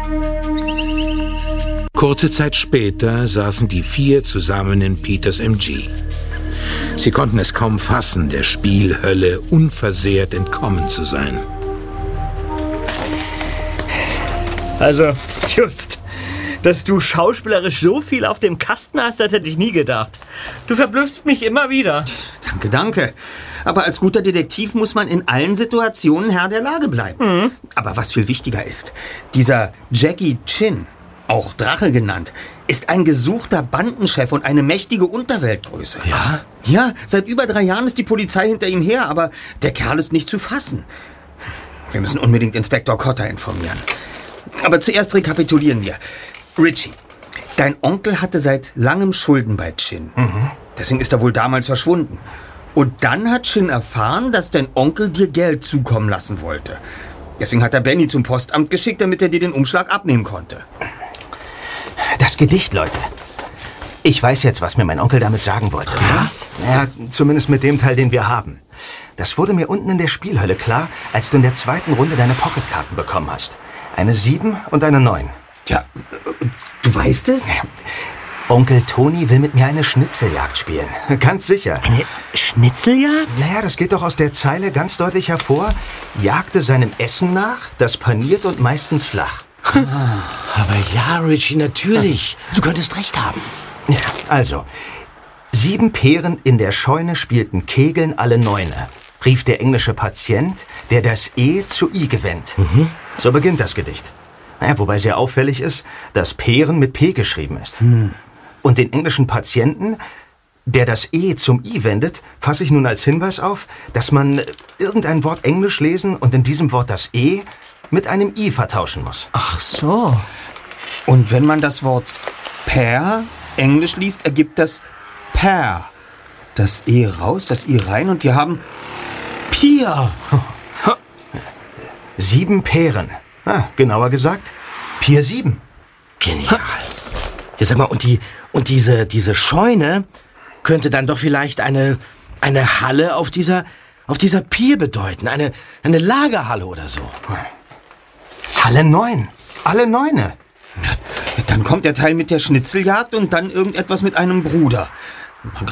Kurze Zeit später saßen die 4 zusammen in Peters MG. Sie konnten es kaum fassen, der Spielhölle unversehrt entkommen zu sein. Also, Just, dass du schauspielerisch so viel auf dem Kasten hast, das hätte ich nie gedacht. Du verblüffst mich immer wieder. Danke. Aber als guter Detektiv muss man in allen Situationen Herr der Lage bleiben. Aber was viel wichtiger ist, dieser Jackie Chin, auch Drache genannt, ist ein gesuchter Bandenchef und eine mächtige Unterweltgröße. Ja? Ja, seit über 3 Jahren ist die Polizei hinter ihm her, aber der Kerl ist nicht zu fassen. Wir müssen unbedingt Inspektor Cotter informieren. Aber zuerst rekapitulieren wir. Richie, dein Onkel hatte seit langem Schulden bei Chin. Deswegen ist er wohl damals verschwunden. Und dann hat Chin erfahren, dass dein Onkel dir Geld zukommen lassen wollte. Deswegen hat er Benny zum Postamt geschickt, damit er dir den Umschlag abnehmen konnte. Das Gedicht, Leute. Ich weiß jetzt, was mir mein Onkel damit sagen wollte. Was? Ja, zumindest mit dem Teil, den wir haben. Das wurde mir unten in der Spielhölle klar, als du in der 2. Runde deine Pocketkarten bekommen hast. Eine 7 und eine 9. Ja, du weißt es? Ja. Onkel Toni will mit mir eine Schnitzeljagd spielen. Ganz sicher. Eine Schnitzeljagd? Naja, das geht doch aus der Zeile ganz deutlich hervor. Jagte seinem Essen nach, das paniert und meistens flach. Aber ja, Richie, natürlich. Du könntest recht haben. Ja, also, 7 Peren in der Scheune spielten Kegeln alle Neune, rief der englische Patient, der das E zu I gewinnt. So beginnt das Gedicht. Naja, wobei sehr auffällig ist, dass Peren mit P geschrieben ist. Und den englischen Patienten, der das E zum I wendet, fasse ich nun als Hinweis auf, dass man irgendein Wort Englisch lesen und in diesem Wort das E mit einem I vertauschen muss. Ach so. Und wenn man das Wort Pair Englisch liest, ergibt das Pair. Das E raus, das I rein und wir haben Pier. 7 Peren. Genauer gesagt, Pier 7. Genial. Ja, sag mal, und diese Scheune könnte dann doch vielleicht eine Halle auf dieser Pier bedeuten. Eine Lagerhalle oder so. Halle 9. Alle Neune. Dann kommt der Teil mit der Schnitzeljagd und dann irgendetwas mit einem Bruder.